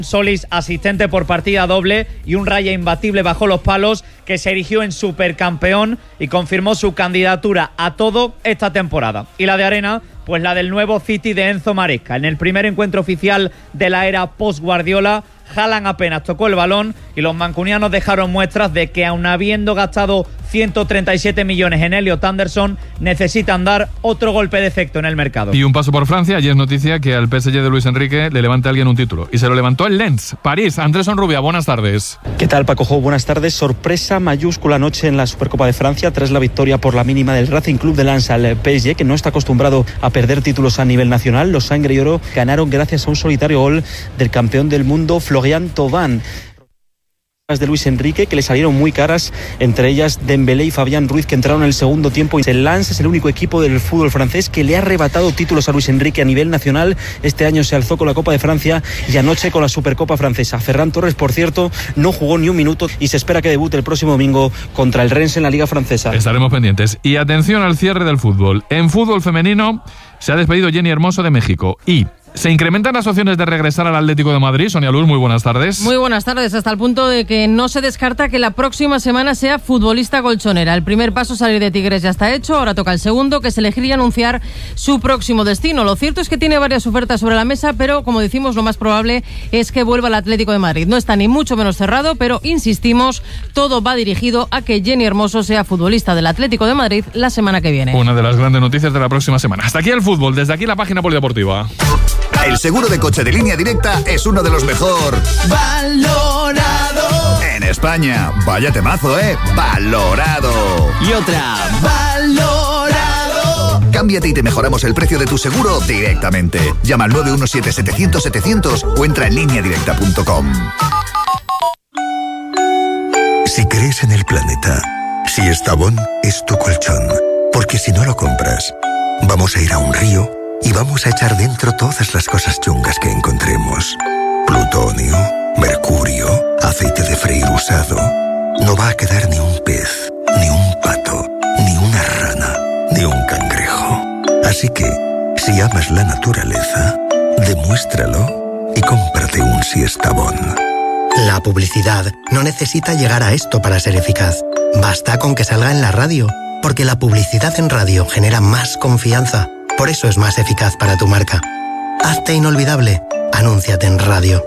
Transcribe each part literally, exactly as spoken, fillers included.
Solís, asistente por partida doble, y un Raya imbatible bajo los palos, que se erigió en supercampeón y confirmó su candidatura a todo esta temporada. Y la de arena, pues la del nuevo City de Enzo Maresca. En el primer encuentro oficial de la era post-Guardiola, Haaland apenas tocó el balón y los mancunianos dejaron muestras de que, aun habiendo gastado ciento treinta y siete millones en Elliot Anderson, necesitan dar otro golpe de efecto en el mercado. Y un paso por Francia. Ayer es noticia que al P S G de Luis Enrique le levante a alguien un título. Y se lo levantó el Lens. París. Andrés Onrubia, buenas tardes. ¿Qué tal, Paco Jo? Buenas tardes. Sorpresa mayúscula anoche en la Supercopa de Francia tras la victoria por la mínima del Racing Club de Lens al P S G, que no está acostumbrado a perder títulos a nivel nacional. Los sangre y oro ganaron gracias a un solitario gol del campeón del mundo, Florian Thauvin. De Luis Enrique, que le salieron muy caras, entre ellas Dembélé y Fabián Ruiz, que entraron en el segundo tiempo. El Lens es el único equipo del fútbol francés que le ha arrebatado títulos a Luis Enrique a nivel nacional. Este año se alzó con la Copa de Francia y anoche con la Supercopa francesa. Ferran Torres, por cierto, no jugó ni un minuto y se espera que debute el próximo domingo contra el Rennes en la Liga Francesa. Estaremos pendientes. Y atención al cierre del fútbol. En fútbol femenino se ha despedido Jenny Hermoso de México y se incrementan las opciones de regresar al Atlético de Madrid. Sonia Luz, muy buenas tardes. Muy buenas tardes, hasta el punto de que no se descarta que la próxima semana sea futbolista colchonera. El primer paso, salir de Tigres, ya está hecho, ahora toca el segundo, que es elegir y anunciar su próximo destino. Lo cierto es que tiene varias ofertas sobre la mesa, pero como decimos, lo más probable es que vuelva al Atlético de Madrid. No está ni mucho menos cerrado, pero insistimos, todo va dirigido a que Jenny Hermoso sea futbolista del Atlético de Madrid la semana que viene. Una de las grandes noticias de la próxima semana. Hasta aquí el fútbol, desde aquí la página polideportiva. El seguro de coche de Línea Directa es uno de los mejor valorado en España. Vaya temazo, ¿eh? Valorado. Y otra, valorado. Cámbiate y te mejoramos el precio de tu seguro directamente. Llama al nueve uno siete, setecientos, setecientos o entra en línea directa punto com. Si crees en el planeta, si Estavón es tu colchón, porque si no lo compras, vamos a ir a un río y vamos a echar dentro todas las cosas chungas que encontremos. Plutonio, mercurio, aceite de freír usado. No va a quedar ni un pez, ni un pato, ni una rana, ni un cangrejo. Así que, si amas la naturaleza, demuéstralo y cómprate un Siestabón. La publicidad no necesita llegar a esto para ser eficaz. Basta con que salga en la radio, porque la publicidad en radio genera más confianza. Por eso es más eficaz para tu marca. Hazte inolvidable. Anúnciate en radio.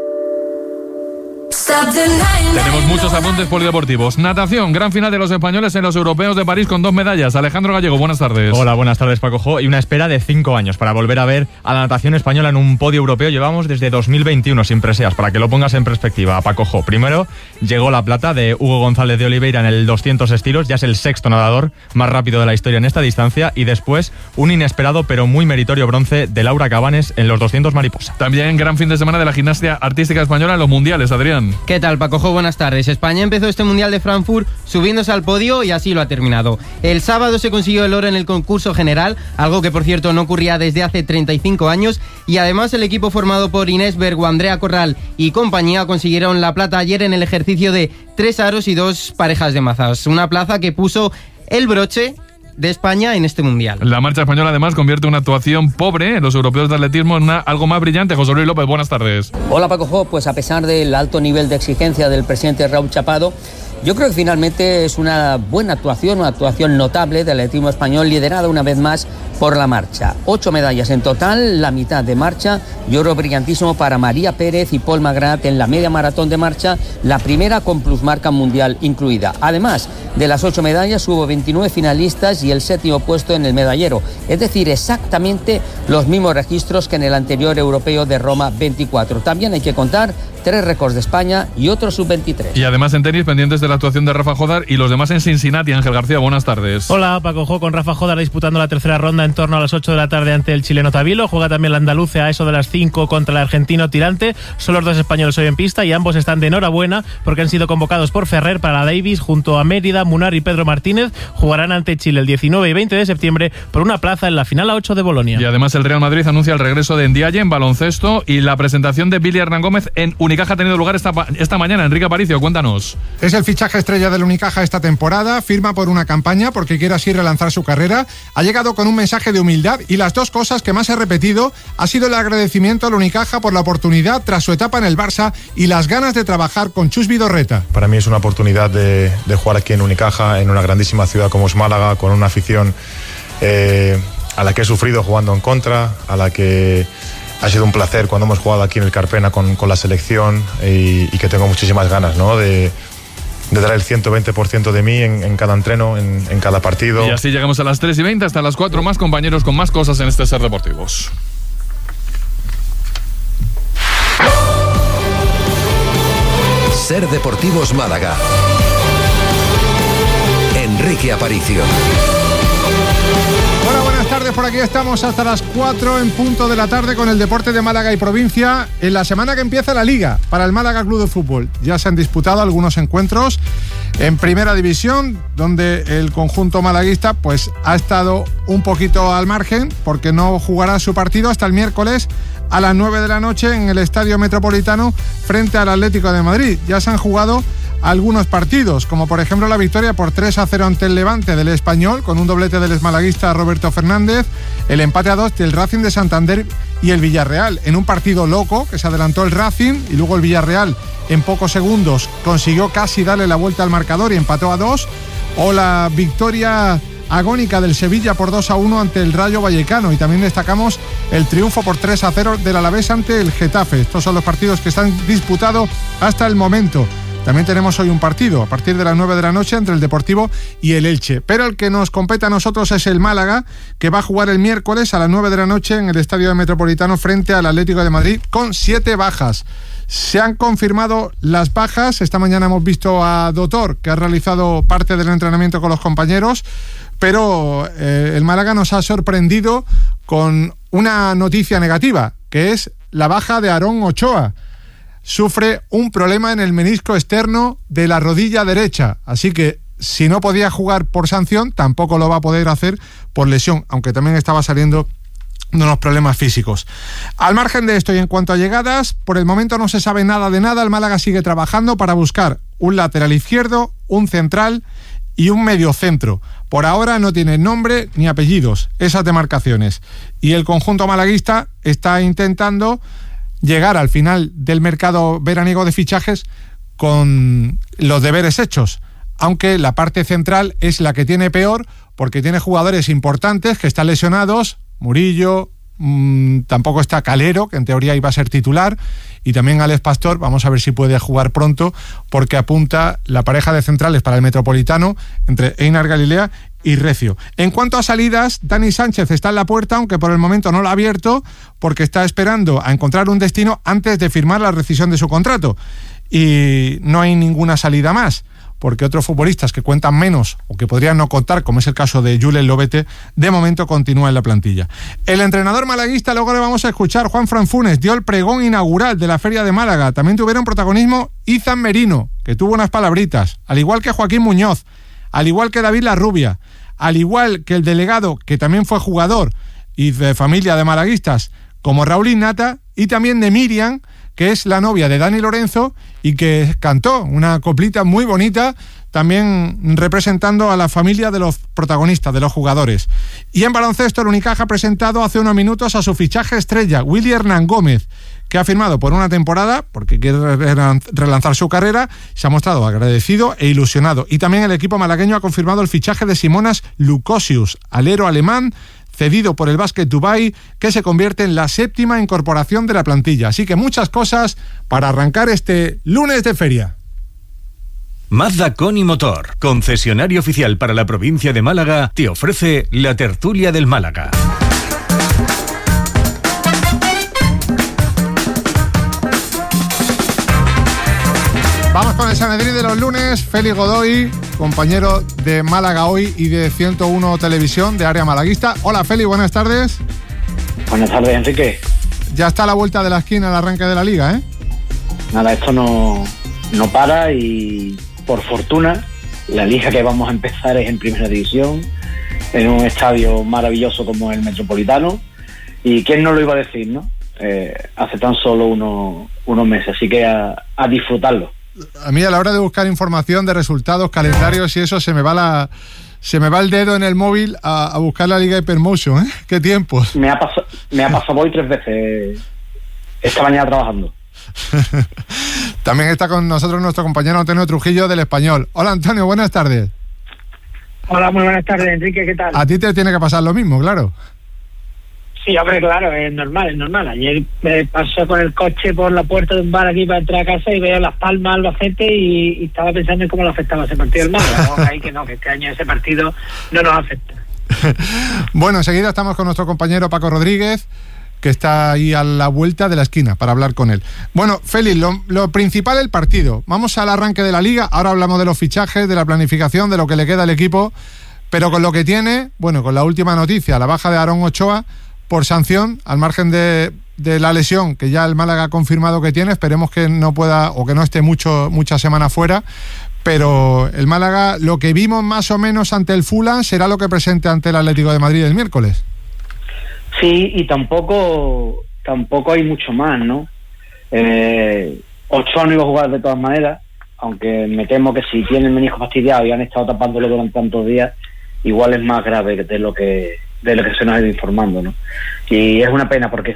Tenemos muchos apuntes polideportivos. Natación, gran final de los españoles en los europeos de París con dos medallas. Alejandro Gallego, buenas tardes. Hola, buenas tardes, Paco Jo. Y una espera de cinco años para volver a ver a la natación española en un podio europeo. Llevamos desde dos mil veintiuno sin preseas, para que lo pongas en perspectiva, Paco Jo. Primero llegó la plata de Hugo González de Oliveira en el doscientos estilos. Ya es el sexto nadador más rápido de la historia en esta distancia. Y después un inesperado pero muy meritorio bronce de Laura Cabanes en los doscientos mariposa. También gran fin de semana de la gimnasia artística española en los mundiales, Adrián. ¿Qué tal, Paco Jo? Buenas tardes. España empezó este Mundial de Frankfurt subiéndose al podio y así lo ha terminado. El sábado se consiguió el oro en el concurso general, algo que por cierto no ocurría desde hace treinta y cinco años, y además el equipo formado por Inés Bergo, Andrea Corral y compañía consiguieron la plata ayer en el ejercicio de tres aros y dos parejas de mazas, una plaza que puso el broche de España en este mundial. La marcha española además convierte una actuación pobre en los europeos de atletismo en una algo más brillante. José Luis López, buenas tardes. Hola, Paco Jo. Pues a pesar del alto nivel de exigencia del presidente Raúl Chapado, yo creo que finalmente es una buena actuación, una actuación notable del atletismo español, liderada una vez más por la marcha. Ocho medallas en total, la mitad de marcha y oro brillantísimo para María Pérez y Paul Magrat en la media maratón de marcha, la primera con plusmarca mundial incluida. Además de las ocho medallas, hubo veintinueve finalistas y el séptimo puesto en el medallero, es decir, exactamente los mismos registros que en el anterior europeo de Roma veinticuatro. También hay que contar tres récords de España y otro sub veintitrés. Y además en tenis, pendientes de la actuación de Rafa Jodar y los demás en Cincinnati. Ángel García, buenas tardes. Hola, Paco Jo, con Rafa Jodar disputando la tercera ronda en torno a las ocho de la tarde ante el chileno Tavilo. Juega también la andaluce a eso de las cinco contra el argentino Tirante. Son los dos españoles hoy en pista y ambos están de enhorabuena porque han sido convocados por Ferrer para la Davis junto a Mérida, Munar y Pedro Martínez. Jugarán ante Chile el diecinueve y veinte de septiembre por una plaza en la final a ocho de Bolonia. Y además el Real Madrid anuncia el regreso de Ndiaye en baloncesto y la presentación de Billy Hernán Gómez en Unicaja ha tenido lugar esta, esta mañana. Enrique Aparicio, cuéntanos. Es el fichaje fichaje estrella del Unicaja esta temporada, firma por una campaña porque quiere así relanzar su carrera. Ha llegado con un mensaje de humildad y las dos cosas que más he repetido ha sido el agradecimiento al Unicaja por la oportunidad tras su etapa en el Barça y las ganas de trabajar con Chus Vidorreta. Para mí es una oportunidad de, de jugar aquí en Unicaja, en una grandísima ciudad como es Málaga, con una afición eh, a la que he sufrido jugando en contra, a la que ha sido un placer cuando hemos jugado aquí en el Carpena con, con la selección y, y que tengo muchísimas ganas, ¿no?, de, de dar el ciento veinte por ciento de mí en, en cada entreno, en, en cada partido. Y así llegamos a las tres y veinte, hasta las cuatro más compañeros con más cosas en este Ser Deportivos. Ser Deportivos Málaga. Enrique Aparicio. Hola, buenas tardes, por aquí estamos hasta las cuatro en punto de la tarde con el deporte de Málaga y provincia en la semana que empieza la Liga para el Málaga Club de Fútbol. Ya se han disputado algunos encuentros en Primera División, donde el conjunto malaguista pues ha estado un poquito al margen porque no jugará su partido hasta el miércoles a las nueve de la noche en el Estadio Metropolitano frente al Atlético de Madrid. Ya se han jugado algunos partidos, como por ejemplo la victoria por tres a cero ante el Levante del Español, con un doblete del exmalaguista Roberto Fernández, el empate a dos del Racing de Santander y el Villarreal, en un partido loco que se adelantó el Racing y luego el Villarreal en pocos segundos consiguió casi darle la vuelta al marcador y empató a dos, o la victoria agónica del Sevilla por dos a uno ante el Rayo Vallecano, y también destacamos el triunfo por tres a cero del Alavés ante el Getafe. Estos son los partidos que están disputados hasta el momento. También tenemos hoy un partido a partir de las nueve de la noche entre el Deportivo y el Elche. Pero el que nos compete a nosotros es el Málaga, que va a jugar el miércoles a las nueve de la noche en el Estadio Metropolitano frente al Atlético de Madrid con siete bajas. Se han confirmado las bajas. Esta mañana hemos visto a Dotor, que ha realizado parte del entrenamiento con los compañeros, pero eh, el Málaga nos ha sorprendido con una noticia negativa, que es la baja de Aarón Ochoa. Sufre un problema en el menisco externo de la rodilla derecha, así que si no podía jugar por sanción, tampoco lo va a poder hacer por lesión, aunque también estaba saliendo de unos problemas físicos. Al margen de esto y en cuanto a llegadas, por el momento no se sabe nada de nada. El Málaga sigue trabajando para buscar un lateral izquierdo, un central y un mediocentro. Por ahora no tiene nombre ni apellidos esas demarcaciones, y el conjunto malaguista está intentando llegar al final del mercado veraniego de fichajes con los deberes hechos, aunque la parte central es la que tiene peor porque tiene jugadores importantes que están lesionados. Murillo, mmm, tampoco está Calero, que en teoría iba a ser titular, y también Alex Pastor. Vamos a ver si puede jugar pronto porque apunta la pareja de centrales para el Metropolitano entre Einar Galilea y Recio. En cuanto a salidas, Dani Sánchez está en la puerta, aunque por el momento no lo ha abierto porque está esperando a encontrar un destino antes de firmar la rescisión de su contrato, y no hay ninguna salida más porque otros futbolistas que cuentan menos o que podrían no contar, como es el caso de Julen Lobete, de momento continúa en la plantilla. El entrenador malaguista, luego le vamos a escuchar, Juan Fran Funes, dio el pregón inaugural de la Feria de Málaga. También tuvieron protagonismo Izan Merino, que tuvo unas palabritas, al igual que Joaquín Muñoz, al igual que David Larrubia, al igual que el delegado, que también fue jugador y de familia de malaguistas, como Raúl Innata, y también de Miriam, que es la novia de Dani Lorenzo y que cantó una coplita muy bonita, también representando a la familia de los protagonistas, de los jugadores. Y en baloncesto, el Unicaja ha presentado hace unos minutos a su fichaje estrella, Willy Hernán Gómez, que ha firmado por una temporada porque quiere relanzar su carrera. Se ha mostrado agradecido e ilusionado. Y también el equipo malagueño ha confirmado el fichaje de Simonas Lukosius, alero alemán, cedido por el Basket Dubai, que se convierte en la séptima incorporación de la plantilla. Así que muchas cosas para arrancar este lunes de feria. Mazda Coni Motor, concesionario oficial para la provincia de Málaga, te ofrece la tertulia del Málaga. Vamos con el Sanedrín de los lunes. Félix Godoy, compañero de Málaga Hoy y de ciento uno Televisión, de área malaguista. Hola Félix, buenas tardes. Buenas tardes, Enrique. Ya está a la vuelta de la esquina el arranque de la Liga, ¿eh? Nada, esto no, no para y por fortuna la Liga que vamos a empezar es en Primera División, en un estadio maravilloso como el Metropolitano, y quién no lo iba a decir, ¿no? Eh, hace tan solo uno, unos meses, así que a, a disfrutarlo. a mí a la hora de buscar información de resultados, calendarios y eso, se me va la se me va el dedo en el móvil a, a buscar la Liga Hypermotion, ¿eh? ¿Qué tiempos? Me ha pasado, me ha pasado hoy tres veces esta mañana trabajando. También está con nosotros nuestro compañero Antonio Trujillo del Español. Hola Antonio, buenas tardes. Hola, muy buenas tardes, Enrique, ¿qué tal? A ti te tiene que pasar lo mismo, claro. Sí, hombre, claro, es normal, es normal. Ayer me pasó con el coche por la puerta de un bar aquí para entrar a casa y veo Las Palmas, Albacete y, y estaba pensando en cómo le afectaba ese partido al Málaga. No, ahí que no, que este año ese partido no nos afecta. Bueno, enseguida estamos con nuestro compañero Paco Rodríguez, que está ahí a la vuelta de la esquina para hablar con él. Bueno, Félix, lo, lo principal el partido. Vamos al arranque de la Liga. Ahora hablamos de los fichajes, de la planificación, de lo que le queda al equipo, pero con lo que tiene, bueno, con la última noticia, la baja de Aarón Ochoa por sanción, al margen de, de la lesión que ya el Málaga ha confirmado que tiene. Esperemos que no pueda o que no esté mucho muchas semanas fuera, pero el Málaga, lo que vimos más o menos ante el Fulham será lo que presente ante el Atlético de Madrid el miércoles. Sí, y tampoco tampoco hay mucho más, ¿no? Eh, Ochoa no iba a jugar de todas maneras, aunque me temo que si tienen el menisco fastidiado y han estado tapándolo durante tantos días, igual es más grave de lo que de lo que se nos ha ido informando, ¿no? Y es una pena porque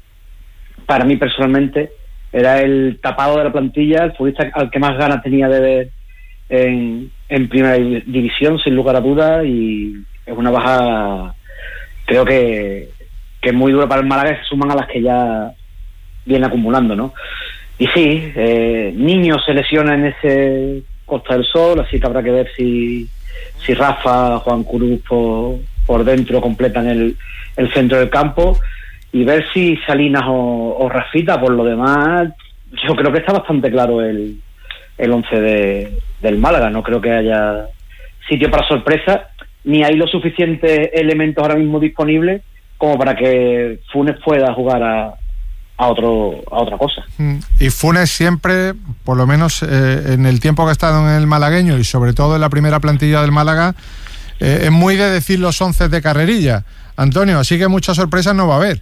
para mí personalmente era el tapado de la plantilla, el futbolista al que más ganas tenía de ver en, en primera división, sin lugar a dudas, y es una baja, creo que, que es muy dura para el Málaga, que se suman a las que ya viene acumulando, ¿no? Y sí, eh, Niño se lesiona en ese Costa del Sol, así que habrá que ver si, si Rafa, Juan Cruz por, por dentro completan el, el centro del campo, y ver si Salinas o, o Rafita. Por lo demás, yo creo que está bastante claro el, el once de, del Málaga. No creo que haya sitio para sorpresa, ni hay los suficientes elementos ahora mismo disponibles como para que Funes pueda jugar a, a otro a otra cosa. Y Funes siempre, por lo menos eh, en el tiempo que ha estado en el malagueño y sobre todo en la primera plantilla del Málaga, eh, es muy de decir los once de carrerilla. Antonio, así que muchas sorpresas no va a haber.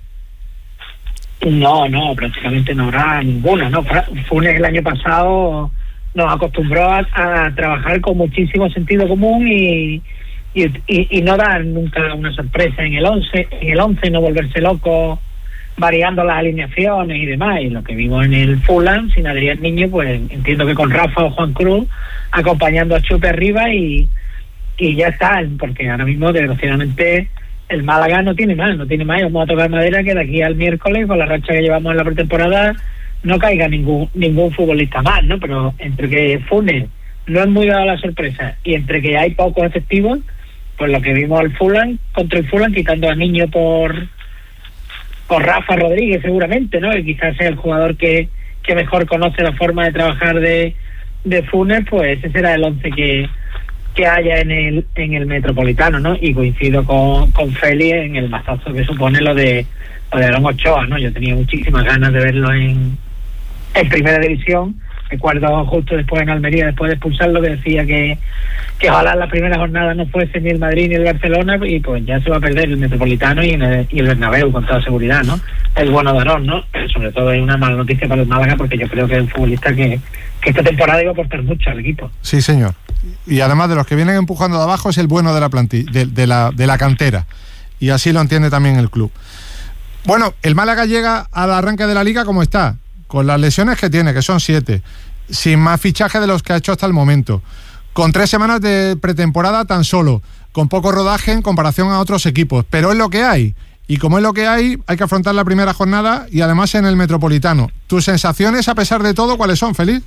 No, no, prácticamente no habrá ninguna, ¿no? Funes el año pasado nos acostumbró a, a trabajar con muchísimo sentido común y, y, y, y no dar nunca una sorpresa en el once, en el once no volverse loco variando las alineaciones y demás. Y lo que vimos en el Fulham sin Adrián Niño, pues entiendo que con Rafa o Juan Cruz acompañando a Chupe arriba y, y ya está, porque ahora mismo desgraciadamente el Málaga no tiene más, no tiene más, y vamos a tocar madera que de aquí al miércoles, con la racha que llevamos en la pretemporada, no caiga ningún ningún futbolista más, ¿no? Pero entre que Funes no es muy dado la sorpresa y entre que hay pocos efectivos, pues lo que vimos al Fulham, contra el Fulham, quitando a Niño por por Rafa Rodríguez seguramente, ¿no? Que quizás sea el jugador que, que mejor conoce la forma de trabajar de, de Funes, pues ese será el once que que haya en el en el Metropolitano, ¿no? Y coincido con, con Félix en el mazazo que supone lo de lo de Aarón Ochoa, ¿no? Yo tenía muchísimas ganas de verlo en, en primera división. Recuerdo justo después en Almería, después de expulsarlo, que decía que, que ojalá la primera jornada no fuese ni el Madrid ni el Barcelona, y pues ya se va a perder el Metropolitano y, en el, y el Bernabéu con toda seguridad, ¿no? Es bueno de Aarón, ¿no? Pero sobre todo es una mala noticia para el Málaga, porque yo creo que es un futbolista que, que esta temporada iba a aportar mucho al equipo. Sí, señor. Y además de los que vienen empujando de abajo, es el bueno de la plantilla, de, de, la, de la cantera. Y así lo entiende también el club. Bueno, el Málaga llega al arranque de la Liga como está, con las lesiones que tiene, que son siete, sin más fichaje de los que ha hecho hasta el momento, con tres semanas de pretemporada tan solo, con poco rodaje en comparación a otros equipos, pero es lo que hay. Y como es lo que hay, hay que afrontar la primera jornada y además en el Metropolitano. ¿Tus sensaciones, a pesar de todo, cuáles son, Félix?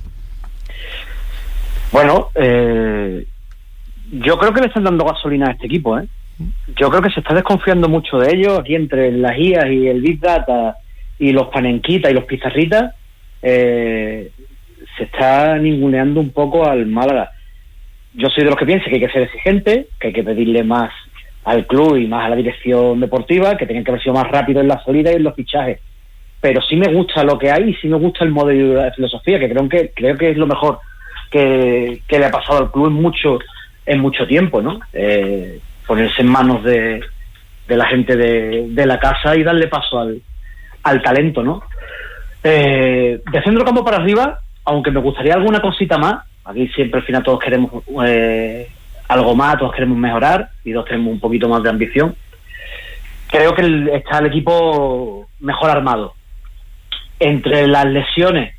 Bueno, eh, yo creo que le están dando gasolina a este equipo, ¿eh? Yo creo que se está desconfiando mucho de ellos, aquí entre las I A y el Big Data y los panenquitas y los pizarritas, eh, se está ninguneando un poco al Málaga. Yo soy de los que piensa que hay que ser exigente, que hay que pedirle más al club y más a la dirección deportiva, que tienen que haber sido más rápido en la salida y en los fichajes. Pero sí me gusta lo que hay y sí me gusta el modelo de filosofía, que creo que creo que es lo mejor que, que le ha pasado al club en mucho en mucho tiempo, ¿no? Eh, ponerse en manos de, de la gente de, de la casa y darle paso al, al talento, ¿no? Eh, de centro campo para arriba, aunque me gustaría alguna cosita más, aquí siempre al final todos queremos eh, algo más, todos queremos mejorar y todos tenemos un poquito más de ambición. Creo que el, está el equipo mejor armado. Entre las lesiones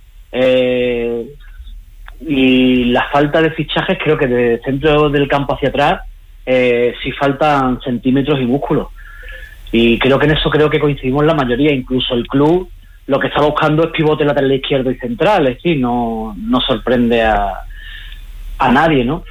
eh, y la falta de fichajes, creo que del centro del campo hacia atrás eh, sí faltan centímetros y músculos. Y creo que en eso creo que coincidimos la mayoría. Incluso el club lo que está buscando es pivote lateral izquierdo y central, es decir, no, no sorprende a, a nadie, ¿no?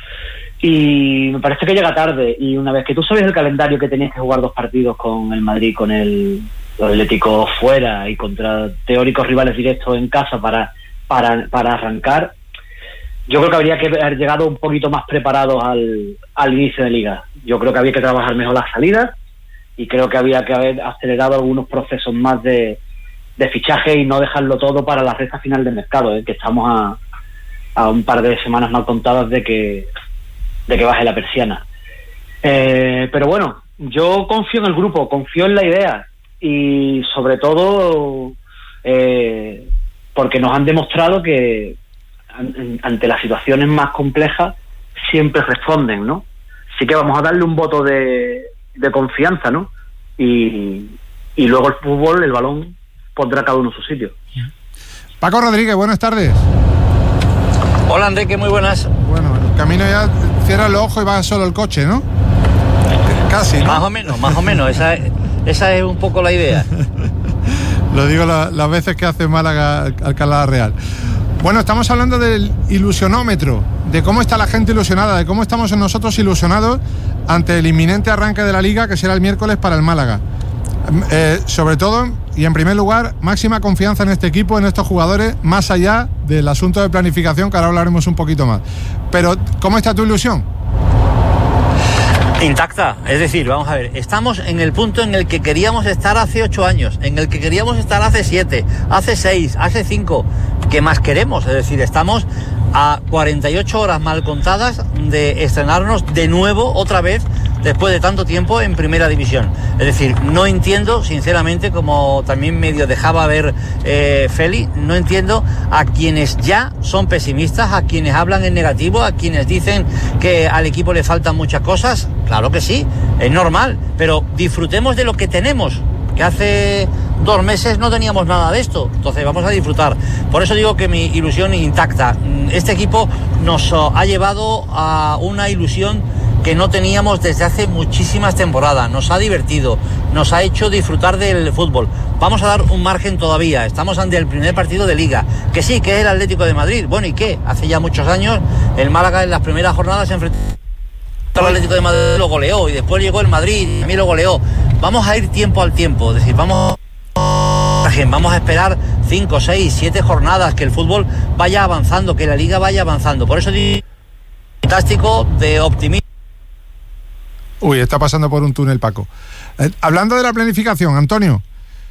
Y me parece que llega tarde, y una vez que tú sabes el calendario que tenías que jugar dos partidos con el Madrid, con el, el Atlético fuera y contra teóricos rivales directos en casa para, para, para arrancar, yo creo que habría que haber llegado un poquito más preparados al, al inicio de liga. Yo creo que había que trabajar mejor las salidas y creo que había que haber acelerado algunos procesos más de, de fichaje y no dejarlo todo para la recta final del mercado, ¿eh? Que estamos a, a un par de semanas mal contadas de que de que baje la persiana. Eh, pero bueno, yo confío en el grupo, confío en la idea y sobre todo eh, porque nos han demostrado que an, ante las situaciones más complejas siempre responden, ¿no? Así que vamos a darle un voto de, de confianza, ¿no? Y, y luego el fútbol, el balón, pondrá cada uno en su sitio. Paco Rodríguez, buenas tardes. Hola Enrique, muy buenas. Bueno, el camino ya cierra los ojos y va solo el coche, ¿no? Casi, ¿no? Más o menos, más o menos, esa es, esa es un poco la idea. Lo digo la, las veces que hace Málaga Alcalá Real. Bueno, estamos hablando del ilusionómetro, de cómo está la gente ilusionada, de cómo estamos nosotros ilusionados ante el inminente arranque de la Liga, que será el miércoles para el Málaga. Eh, sobre todo, y en primer lugar, máxima confianza en este equipo, en estos jugadores, más allá del asunto de planificación, que ahora hablaremos un poquito más. Pero, ¿cómo está tu ilusión? Intacta, es decir, vamos a ver, estamos en el punto en el que queríamos estar hace ocho años, en el que queríamos estar hace siete, hace seis, hace cinco. ¿Qué más queremos? Es decir, estamos a cuarenta y ocho horas mal contadas de estrenarnos de nuevo, otra vez, después de tanto tiempo en Primera División. Es decir, no entiendo, sinceramente, como también medio dejaba ver eh, Feli, no entiendo a quienes ya son pesimistas, a quienes hablan en negativo, a quienes dicen que al equipo le faltan muchas cosas. Claro que sí, es normal, pero disfrutemos de lo que tenemos, que hace dos meses no teníamos nada de esto, entonces vamos a disfrutar. Por eso digo que mi ilusión intacta. Este equipo nos ha llevado a una ilusión que no teníamos desde hace muchísimas temporadas, nos ha divertido, nos ha hecho disfrutar del fútbol. Vamos a dar un margen todavía, estamos ante el primer partido de Liga, que sí, que es el Atlético de Madrid. Bueno, ¿y qué? Hace ya muchos años el Málaga en las primeras jornadas se enfrentó al Atlético de Madrid, lo goleó, y después llegó el Madrid y también lo goleó. Vamos a ir tiempo al tiempo, es decir, vamos vamos a esperar cinco, seis, siete jornadas, que el fútbol vaya avanzando, que la Liga vaya avanzando. Por eso digo, fantástico, de optimismo. Uy, está pasando por un túnel, Paco. Eh, hablando de la planificación, Antonio,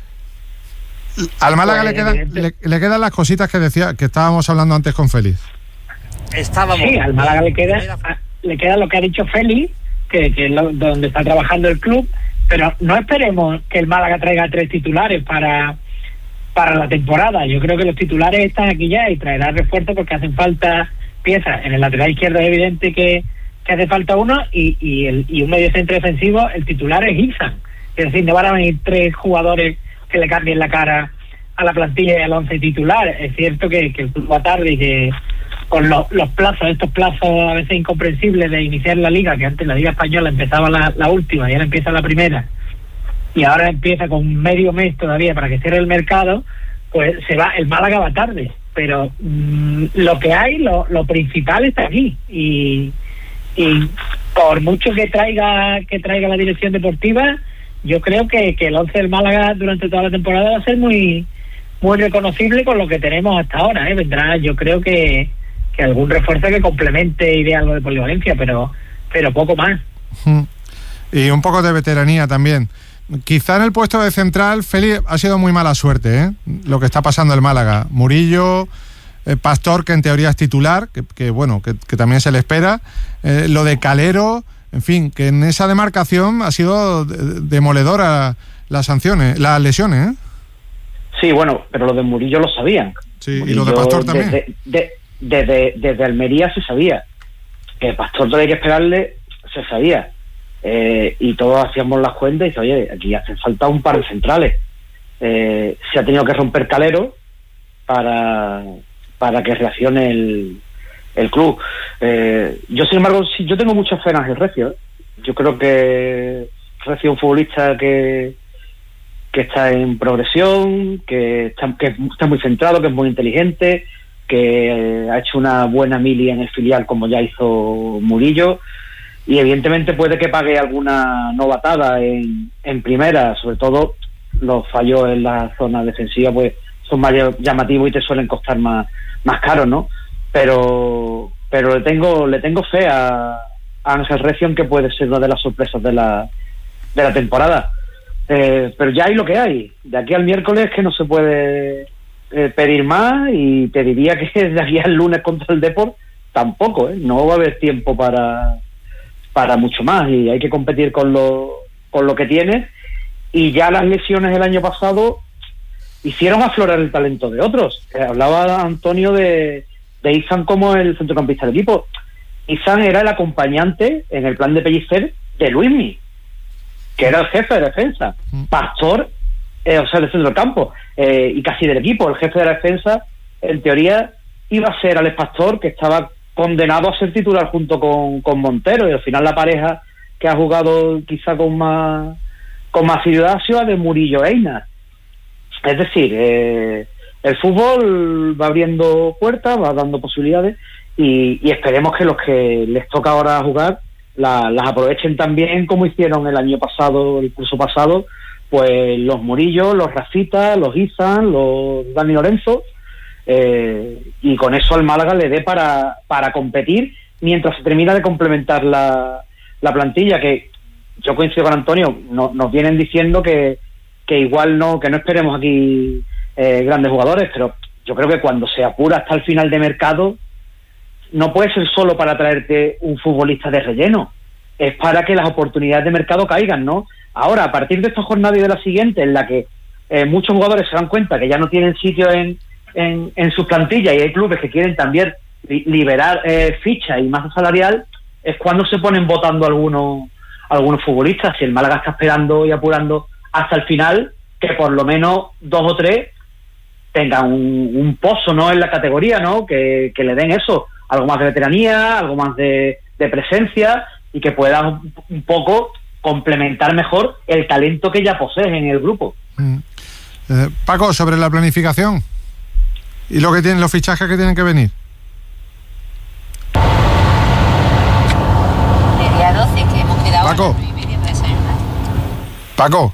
al Málaga pues, le, queda, le, le quedan las cositas que decía, que estábamos hablando antes con Félix. Estábamos. Sí, al Málaga le queda, le queda lo que ha dicho Félix, que, que es lo, donde está trabajando el club, pero no esperemos que el Málaga traiga tres titulares para, para la temporada. Yo creo que los titulares están aquí ya y traerá refuerzo porque hacen falta piezas. En el lateral izquierdo es evidente que que hace falta uno y, y, el, y un medio centro defensivo, el titular es Ilsan. Es decir, no van a venir tres jugadores que le cambien la cara a la plantilla y al once titular. Es cierto que, que el club va tarde y que con los, los plazos, estos plazos a veces incomprensibles de iniciar la Liga, que antes la Liga Española empezaba la, la última y ahora empieza la primera, y ahora empieza con medio mes todavía para que cierre el mercado, pues se va, el Málaga va tarde. Pero mmm, lo que hay, lo, lo principal está aquí. Y Y por mucho que traiga que traiga la dirección deportiva, yo creo que, que el once del Málaga durante toda la temporada va a ser muy muy reconocible con lo que tenemos hasta ahora, ¿eh? Vendrá, yo creo que, que algún refuerzo que complemente y de algo de polivalencia, pero pero poco más. Y un poco de veteranía también. Quizá en el puesto de central, Félix, ha sido muy mala suerte, ¿eh? Lo que está pasando el Málaga. Murillo, Pastor, que en teoría es titular, que, que bueno, que, que también se le espera, eh, lo de Calero, en fin, que en esa demarcación ha sido demoledora las sanciones, las lesiones, ¿eh? Sí, bueno, pero lo de Murillo lo sabían. Sí, y lo de Pastor también. Desde, de, desde, desde Almería se sabía. Que Pastor todavía hay que esperarle, se sabía. Eh, y todos hacíamos las cuentas y dice, oye, aquí hace falta un par de centrales. Eh, se ha tenido que romper Calero para, para que reaccione el, el club. Eh, yo, sin embargo, sí, yo tengo mucha fe en Ángel Recio. ¿eh? Yo creo que Recio es un futbolista que, que está en progresión, que está, que está muy centrado, que es muy inteligente, que ha hecho una buena mili en el filial como ya hizo Murillo. Y evidentemente puede que pague alguna novatada en, en primera, sobre todo los fallos en la zona defensiva pues son más llamativos y te suelen costar más, más caros, ¿no? Pero pero le tengo le tengo fe a, a Ángel Recio, que puede ser una de las sorpresas de la de la temporada. Eh, pero ya hay lo que hay. De aquí al miércoles que no se puede eh, pedir más, y te diría que de aquí al lunes contra el Depor tampoco, ¿eh? No va a haber tiempo para para mucho más, y hay que competir con lo con lo que tienes. Y ya las lesiones del año pasado hicieron aflorar el talento de otros. Eh, hablaba Antonio de, de Izan como el centrocampista del equipo. Izan era el acompañante en el plan de Pellicer de Luismi, que era el jefe de defensa. Pastor, eh, o sea, del centro del campo, eh, y casi del equipo. El jefe de la defensa, en teoría, iba a ser Alex Pastor, que estaba condenado a ser titular junto con, con Montero, y al final la pareja que ha jugado quizá con más con más asiduidad ha sido de Murillo Einar. Es decir, eh, el fútbol va abriendo puertas, va dando posibilidades, y, y esperemos que los que les toca ahora jugar la, las aprovechen también como hicieron el año pasado, el curso pasado, pues los Murillo, los Rafita, los Izan, los Dani Lorenzo, eh, y con eso al Málaga le dé para, para competir mientras se termina de complementar la, la plantilla, que yo coincido con Antonio, no, nos vienen diciendo que, que igual no, que no esperemos aquí eh, grandes jugadores, pero yo creo que cuando se apura hasta el final de mercado, no puede ser solo para traerte un futbolista de relleno, es para que las oportunidades de mercado caigan, ¿no? Ahora, a partir de esta jornada y de la siguiente, en la que eh, muchos jugadores se dan cuenta que ya no tienen sitio en, en, en sus plantillas, y hay clubes que quieren también li- liberar eh, ficha y masa salarial, es cuando se ponen votando algunos algunos futbolistas. Si el Málaga está esperando y apurando hasta el final, que por lo menos dos o tres tengan un, un pozo, ¿no?, en la categoría, ¿no?, que, que le den eso, algo más de veteranía, algo más de, de presencia, y que puedan un, un poco complementar mejor el talento que ya poseen en el grupo. Mm. Eh, Paco, sobre la planificación y lo que tienen, los fichajes que tienen que venir. Media doce, que hemos quedado Paco. a las nueve y media para desayunar. Paco.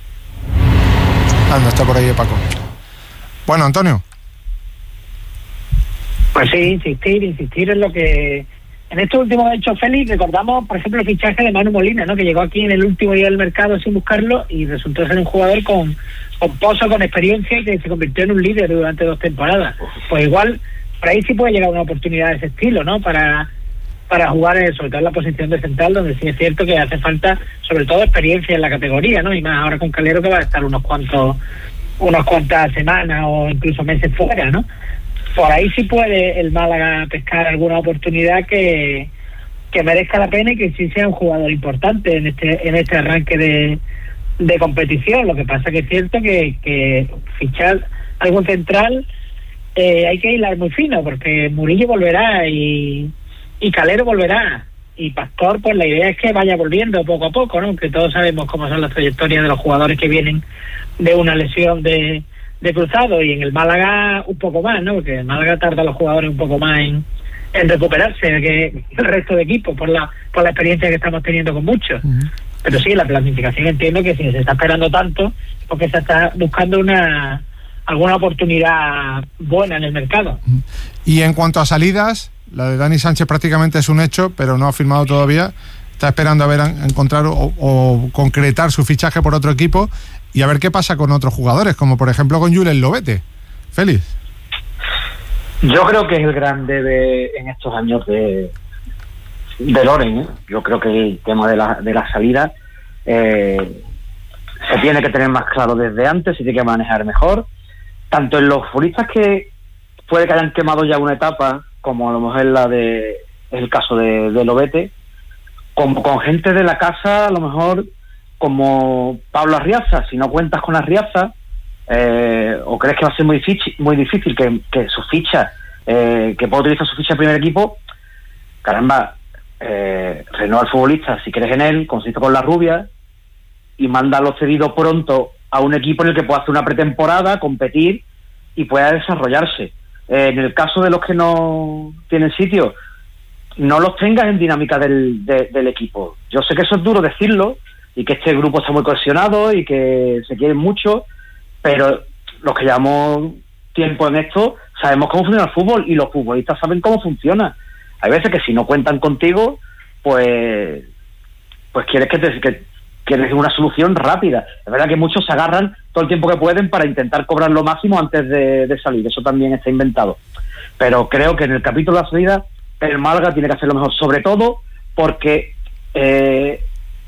Anda, está por ahí Paco. Bueno, Antonio. Pues sí, insistir, insistir en lo que... En estos últimos hechos, Félix, recordamos, por ejemplo, el fichaje de Manu Molina, ¿no?, que llegó aquí en el último día del mercado sin buscarlo y resultó ser un jugador con, con pozo, con experiencia, y que se convirtió en un líder durante dos temporadas. Pues igual, por ahí sí puede llegar una oportunidad de ese estilo, ¿no?, para, para jugar, en, sobre todo en la posición de central, donde sí es cierto que hace falta, sobre todo, experiencia en la categoría, ¿no?, y más ahora con Calero, que va a estar unos cuantos, unas cuantas semanas o incluso meses fuera, ¿no? Por ahí sí puede el Málaga pescar alguna oportunidad que, que merezca la pena, y que sí sea un jugador importante en este en este arranque de, de competición. Lo que pasa que es cierto que, que fichar algún central eh, hay que hilar muy fino, porque Murillo volverá y, y Calero volverá, y Pastor, pues la idea es que vaya volviendo poco a poco, ¿no?, que todos sabemos cómo son las trayectorias de los jugadores que vienen de una lesión de de cruzado, y en el Málaga un poco más, ¿no?, porque el Málaga tarda a los jugadores un poco más en, en recuperarse que el resto de equipos, por la por la experiencia que estamos teniendo con muchos. Uh-huh. Pero sí, la planificación, entiendo que si se está esperando tanto, porque se está buscando una alguna oportunidad buena en el mercado. Uh-huh. Y en cuanto a salidas, la de Dani Sánchez prácticamente es un hecho, pero no ha firmado todavía. Está esperando a ver, a encontrar o, o concretar su fichaje por otro equipo, y a ver qué pasa con otros jugadores, como por ejemplo con Julen Lobete. Félix. Yo creo que es el grande de, en estos años de, de Loren, ¿eh? Yo creo que el tema de la, de la salida eh, se tiene que tener más claro desde antes, se tiene que manejar mejor, tanto en los futbolistas que, puede que hayan quemado ya una etapa, como a lo mejor es la de es el caso de, de Lobete, como con gente de la casa, a lo mejor como Pablo Arriaza. Si no cuentas con Arriaza, eh, o crees que va a ser muy difícil, muy difícil que, que su ficha, eh, que pueda utilizar su ficha en primer equipo, caramba, eh, renueva al futbolista si crees en él, consiste con la rubia y mándalo cedido pronto a un equipo en el que pueda hacer una pretemporada, competir y pueda desarrollarse. Eh, en el caso de los que no tienen sitio, no los tengas en dinámica del, de, del equipo. Yo sé que eso es duro decirlo y que este grupo está muy cohesionado y que se quieren mucho, pero los que llevamos tiempo en esto sabemos cómo funciona el fútbol y los futbolistas saben cómo funciona. Hay veces que si no cuentan contigo, pues pues quieres que te que, quieres una solución rápida. Es verdad que muchos se agarran todo el tiempo que pueden para intentar cobrar lo máximo antes de, de salir. Eso también está inventado. Pero creo que en el capítulo de la salida el Málaga tiene que hacerlo mejor, sobre todo porque eh,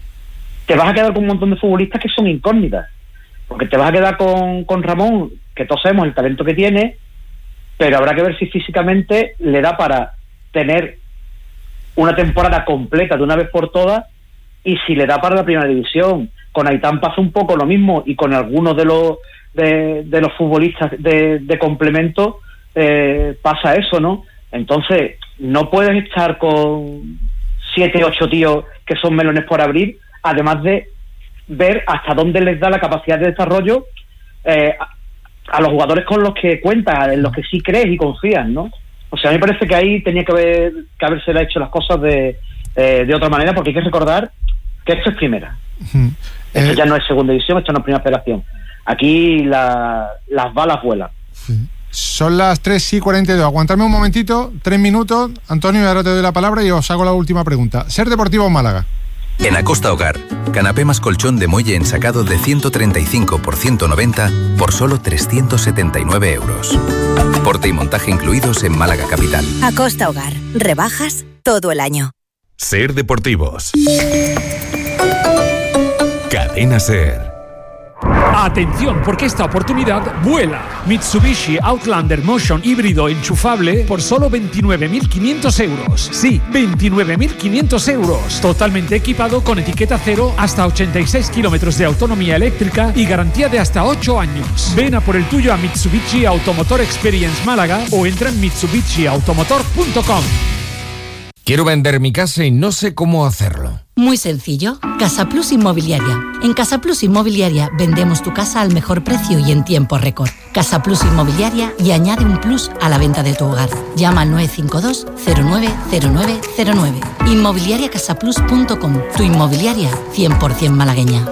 te vas a quedar con un montón de futbolistas que son incógnitas. Porque te vas a quedar con, con Ramón, que todos sabemos el talento que tiene, pero habrá que ver si físicamente le da para tener una temporada completa de una vez por todas y si le da para la primera división. Con Aitán pasa un poco lo mismo y con algunos de los de, de los futbolistas de, de complemento eh, pasa eso, ¿no? Entonces no puedes estar con siete, ocho tíos que son melones por abrir, además de ver hasta dónde les da la capacidad de desarrollo eh, a, a los jugadores con los que cuentas, en los que sí crees y confías, ¿no? O sea, a mí me parece que ahí tenía que haber que haberse hecho las cosas de, eh, de otra manera, porque hay que recordar que esto es primera. Uh-huh. Esto eh, ya no es segunda división, esto no es primera federación. Aquí la, las balas vuelan. Sí. Son las tres y cuarenta y dos. Aguantadme un momentito, tres minutos. Antonio, ahora te doy la palabra y os hago la última pregunta. ¿Ser Deportivo Málaga? En Acosta Hogar, canapé más colchón de muelle ensacado de ciento treinta y cinco por ciento noventa por solo trescientos setenta y nueve euros. Porte y montaje incluidos en Málaga Capital. Acosta Hogar, rebajas todo el año. Ser Deportivos. Cadena Ser. Atención, porque esta oportunidad vuela. Mitsubishi Outlander Motion híbrido enchufable por solo veintinueve mil quinientos euros. Sí, veintinueve mil quinientos euros. Totalmente equipado con etiqueta cero, hasta ochenta y seis kilómetros de autonomía eléctrica y garantía de hasta ocho años. Ven a por el tuyo a Mitsubishi Automotor Experience Málaga o entra en mitsubishi automotor punto com. Quiero vender mi casa y no sé cómo hacerlo. Muy sencillo. Casa Plus Inmobiliaria. En Casa Plus Inmobiliaria vendemos tu casa al mejor precio y en tiempo récord. Casa Plus Inmobiliaria y añade un plus a la venta de tu hogar. Llama al nueve cinco dos cero nueve cero nueve cero nueve. inmobiliaria casa plus punto com. Tu inmobiliaria cien por ciento malagueña.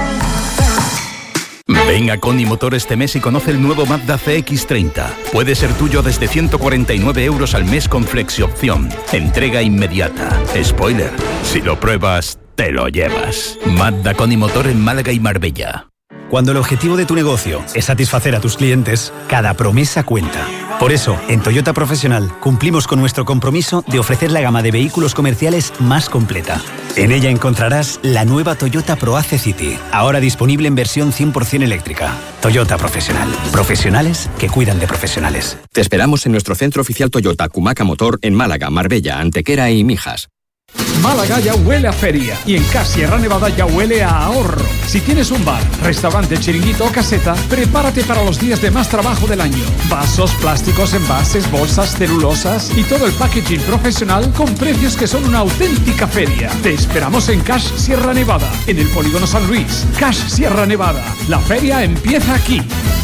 Ven a Coni Motor este mes y conoce el nuevo Mazda C X treinta. Puede ser tuyo desde ciento cuarenta y nueve euros al mes con flexiopción. Entrega inmediata. Spoiler, si lo pruebas, te lo llevas. Mazda Coni Motor en Málaga y Marbella. Cuando el objetivo de tu negocio es satisfacer a tus clientes, cada promesa cuenta. Por eso, en Toyota Profesional cumplimos con nuestro compromiso de ofrecer la gama de vehículos comerciales más completa. En ella encontrarás la nueva Toyota ProAce City, ahora disponible en versión cien por ciento eléctrica. Toyota Profesional. Profesionales que cuidan de profesionales. Te esperamos en nuestro centro oficial Toyota Cumaca Motor en Málaga, Marbella, Antequera y Mijas. Málaga ya huele a feria y en Cash Sierra Nevada ya huele a ahorro. Si tienes un bar, restaurante, chiringuito o caseta, prepárate para los días de más trabajo del año. Vasos, plásticos, envases, bolsas, celulosas y todo el packaging profesional con precios que son una auténtica feria. Te esperamos en Cash Sierra Nevada, en el Polígono San Luis. Cash Sierra Nevada, la feria empieza aquí.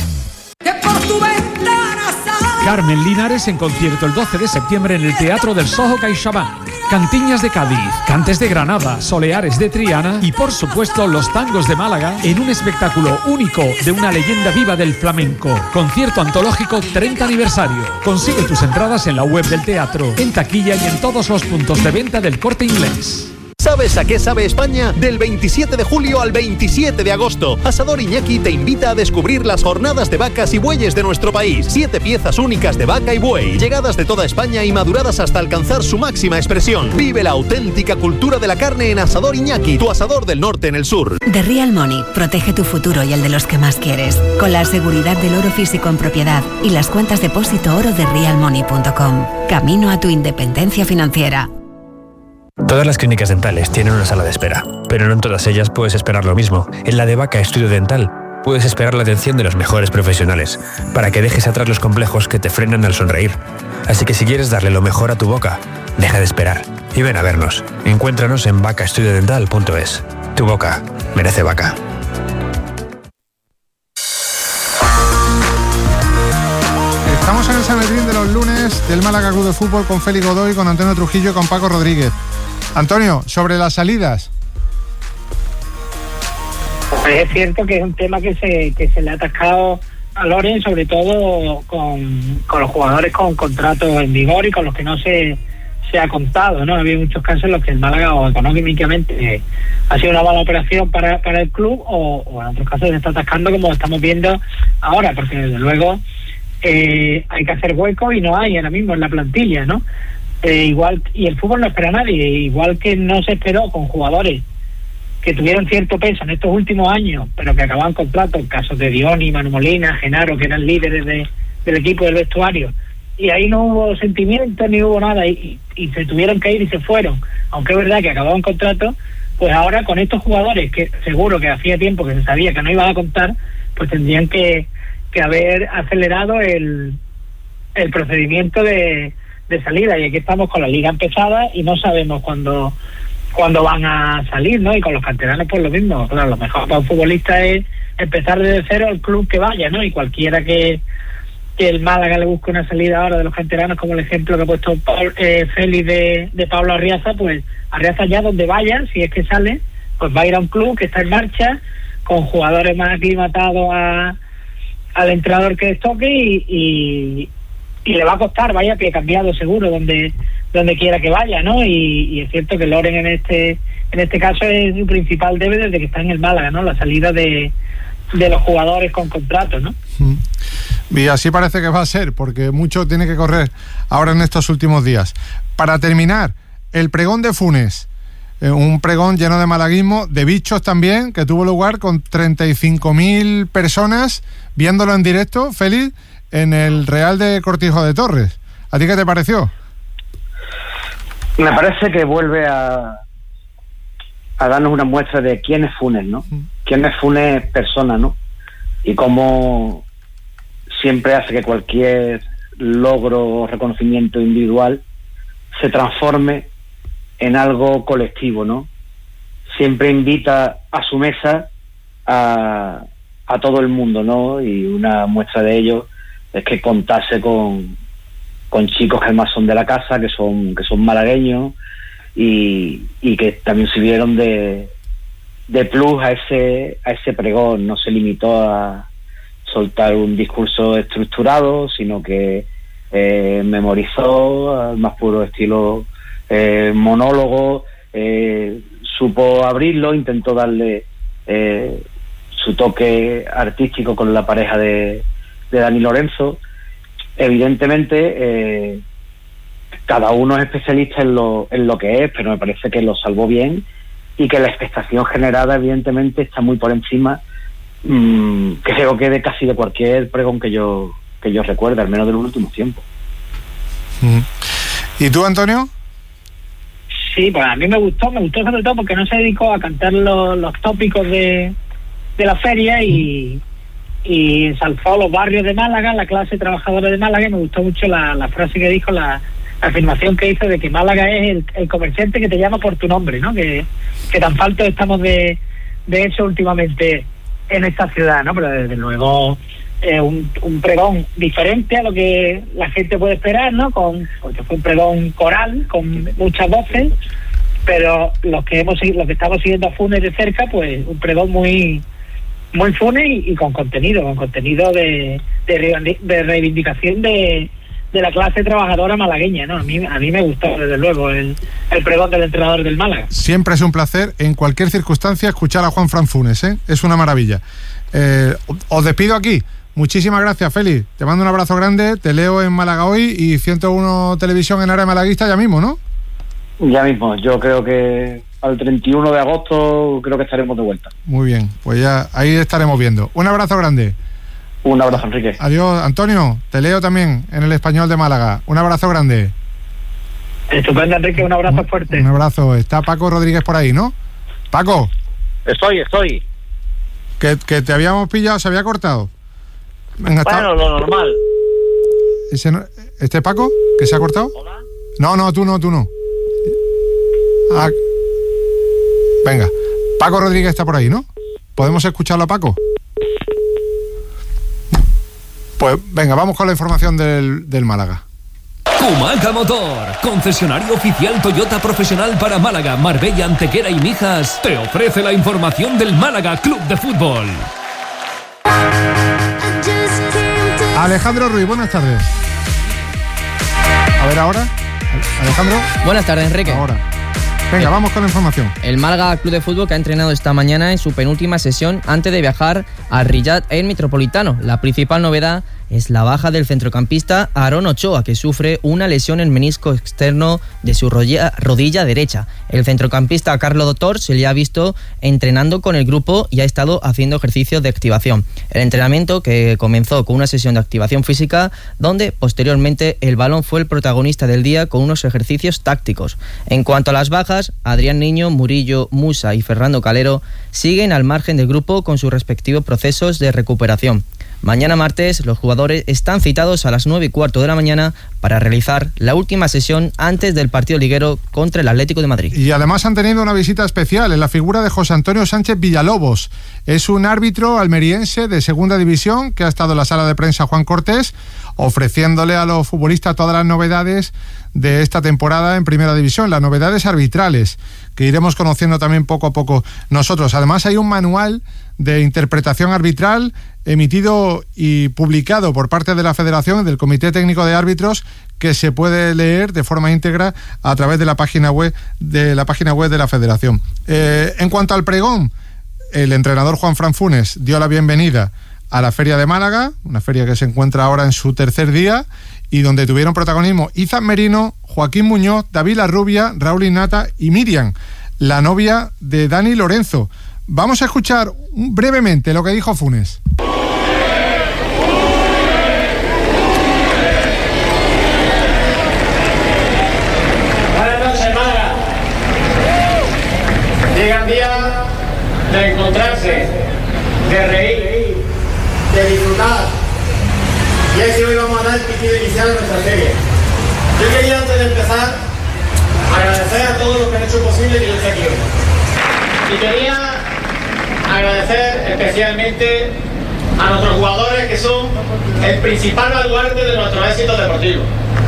Carmen Linares en concierto el doce de septiembre en el Teatro del Soho CaixaBank. Cantiñas de Cádiz, Cantes de Granada, Soleares de Triana y por supuesto los tangos de Málaga en un espectáculo único de una leyenda viva del flamenco. Concierto antológico treinta aniversario. Consigue tus entradas en la web del teatro, en taquilla y en todos los puntos de venta del Corte Inglés. ¿Sabes a qué sabe España? Del veintisiete de julio al veintisiete de agosto. Asador Iñaki te invita a descubrir las jornadas de vacas y bueyes de nuestro país. Siete piezas únicas de vaca y buey, llegadas de toda España y maduradas hasta alcanzar su máxima expresión. Vive la auténtica cultura de la carne en Asador Iñaki, tu asador del norte en el sur. The Real Money protege tu futuro y el de los que más quieres, con la seguridad del oro físico en propiedad y las cuentas depósito oro de real money punto com. Camino a tu independencia financiera. Todas las clínicas dentales tienen una sala de espera, pero no en todas ellas puedes esperar lo mismo. En la de Vaca Estudio Dental puedes esperar la atención de los mejores profesionales, para que dejes atrás los complejos que te frenan al sonreír. Así que si quieres darle lo mejor a tu boca, deja de esperar y ven a vernos. Encuéntranos en vaca estudio dental punto es. Tu boca merece Vaca. Estamos en el Sanedrín de los lunes del Málaga Club de Fútbol con Félix Godoy, con Antonio Trujillo y con Paco Rodríguez. Antonio, sobre las salidas. Pues es cierto que es un tema que se que se le ha atascado a Loren, sobre todo con, con los jugadores con contratos en vigor y con los que no se, se ha contado, ¿no? Ha habido muchos casos en los que el Málaga o económicamente eh, ha sido una mala operación para, para el club o, o en otros casos se está atascando como estamos viendo ahora, porque desde luego eh, hay que hacer hueco y no hay ahora mismo en la plantilla, ¿no? Eh, igual, y el fútbol no espera a nadie, igual que no se esperó con jugadores que tuvieron cierto peso en estos últimos años, pero que acababan contratos, casos de Dioni, Manu Molina, Genaro, que eran líderes de, del equipo del vestuario, y ahí no hubo sentimiento ni hubo nada, y, y, y se tuvieron que ir y se fueron, aunque es verdad que acababan contratos. Pues ahora con estos jugadores que seguro que hacía tiempo que se sabía que no iban a contar, pues tendrían que, que haber acelerado el, el procedimiento de de salida, y aquí estamos con la liga empezada y no sabemos cuándo cuándo van a salir, ¿no? Y con los canteranos pues lo mismo. Claro, lo mejor para un futbolista es empezar desde cero el club que vaya, ¿no? Y cualquiera que, que el Málaga le busque una salida ahora de los canteranos, como el ejemplo que ha puesto Paul, eh, Félix de, de Pablo Arriaza, pues Arriaza ya donde vaya, si es que sale, pues va a ir a un club que está en marcha, con jugadores más aclimatados a, al entrenador que les toque y, y y le va a costar, vaya pie cambiado seguro donde donde quiera que vaya, ¿no? Y, y es cierto que Loren en este en este caso es su principal debe desde que está en el Málaga, ¿no? La salida de, de los jugadores con contratos, ¿no? Y así parece que va a ser, porque mucho tiene que correr ahora en estos últimos días. Para terminar, el pregón de Funes, eh, un pregón lleno de malaguismo, de bichos también, que tuvo lugar con treinta y cinco mil personas viéndolo en directo, Félix, en el Real de Cortijo de Torres. ¿A ti qué te pareció? Me parece que vuelve a a darnos una muestra de quién es Funes, ¿no? Mm. Quién es Funes persona, ¿no? Y cómo siempre hace que cualquier logro o reconocimiento individual se transforme en algo colectivo, ¿no? Siempre invita a su mesa a, a todo el mundo, ¿no? Y una muestra de ello es que contase con, con chicos que además son de la casa, que son que son malagueños y, y que también sirvieron de, de plus a ese a ese pregón. No se limitó a soltar un discurso estructurado, sino que eh, memorizó al más puro estilo eh, monólogo, eh, supo abrirlo, intentó darle eh, su toque artístico con la pareja de de Dani Lorenzo. Evidentemente eh, cada uno es especialista en lo en lo que es, pero me parece que lo salvó bien y que la expectación generada evidentemente está muy por encima, mmm, creo que de casi de cualquier pregón que yo que yo recuerde, al menos de los últimos tiempos. ¿Y tú, Antonio? Sí, pues a mí me gustó, me gustó sobre todo porque no se dedicó a cantar los, los tópicos de, de la feria y y ensalzó los barrios de Málaga, la clase trabajadora de Málaga, y me gustó mucho la, la frase que dijo, la, la afirmación que hizo de que Málaga es el, el comerciante que te llama por tu nombre, ¿no? Que, que tan faltos estamos de, de eso últimamente en esta ciudad, ¿no? Pero desde luego eh, un, un pregón diferente a lo que la gente puede esperar, ¿no? Con, porque fue un pregón coral con muchas voces, pero los que hemos los que estamos siguiendo a Funes de cerca, pues un pregón muy muy Funes y, y con contenido, con contenido de, de, de reivindicación de, de la clase trabajadora malagueña, ¿no? A mí, a mí me gustó, desde luego, el, el pregón del entrenador del Málaga. Siempre es un placer, en cualquier circunstancia, escuchar a Juanfran Funes, ¿eh? Es una maravilla. Eh, os despido aquí. Muchísimas gracias, Félix. Te mando un abrazo grande, te leo en Málaga Hoy y ciento uno Televisión en área malaguista ya mismo, ¿no? Ya mismo, yo creo que al treinta y uno de agosto creo que estaremos de vuelta. Muy bien, pues ya ahí estaremos viendo. Un abrazo grande. Un abrazo, Enrique. Adiós, Antonio. Te leo también en El Español de Málaga. Un abrazo grande. Estupendo, Enrique. Un abrazo fuerte. Un abrazo. Está Paco Rodríguez por ahí, ¿no? Paco. Estoy, estoy. Que, que te habíamos pillado, se había cortado. Venga, bueno, está... lo normal. ¿Ese no... ¿Este es Paco? ¿Que se ha cortado? ¿Hola? No, no, tú no, tú no. Ah... Venga. Paco Rodríguez está por ahí, ¿no? ¿Podemos escucharlo a Paco? Pues venga, vamos con la información del, del Málaga. Kumaca Motor, concesionario oficial Toyota profesional para Málaga, Marbella, Antequera y Mijas, te ofrece la información del Málaga Club de Fútbol. Alejandro Ruiz, buenas tardes. A ver ahora, Alejandro. Buenas tardes, Enrique. Ahora. Venga, vamos con la información. El Málaga Club de Fútbol que ha entrenado esta mañana en su penúltima sesión antes de viajar a Riyadh Air Metropolitano. La principal novedad es la baja del centrocampista Aarón Ochoa, que sufre una lesión en el menisco externo de su rodilla, rodilla derecha. El centrocampista Carlos Doctor se le ha visto entrenando con el grupo y ha estado haciendo ejercicios de activación. El entrenamiento, que comenzó con una sesión de activación física, donde posteriormente el balón fue el protagonista del día con unos ejercicios tácticos. En cuanto a las bajas, Adrián Niño, Murillo, Musa y Fernando Calero siguen al margen del grupo con sus respectivos procesos de recuperación. Mañana martes los jugadores están citados a las nueve y cuarto de la mañana para realizar la última sesión antes del partido liguero contra el Atlético de Madrid. Y además han tenido una visita especial en la figura de José Antonio Sánchez Villalobos. Es un árbitro almeriense de segunda división que ha estado en la sala de prensa Juan Cortés, ofreciéndole a los futbolistas todas las novedades de esta temporada en primera división, las novedades arbitrales que iremos conociendo también poco a poco nosotros. Además hay un manual de interpretación arbitral emitido y publicado por parte de la Federación, del Comité Técnico de Árbitros, que se puede leer de forma íntegra a través de la página web de la página web de la Federación. Eh, en cuanto al pregón, el entrenador Juanfran Funes dio la bienvenida a la Feria de Málaga, una feria que se encuentra ahora en su tercer día y donde tuvieron protagonismo Izan Merino, Joaquín Muñoz, David Larrubia, Raúl Innata y Miriam, la novia de Dani Lorenzo. Vamos a escuchar brevemente lo que dijo Funes. Buenas noches, Málaga. Llega el día de encontrarse, de reír, de disfrutar. Y es que hoy vamos a dar el pitido inicial de nuestra serie. Yo quería, antes de empezar, agradecer a todos los que han hecho posible que yo esté aquí hoy. Y quería agradecer especialmente a nuestros jugadores, que son el principal baluarte de nuestro éxito deportivo.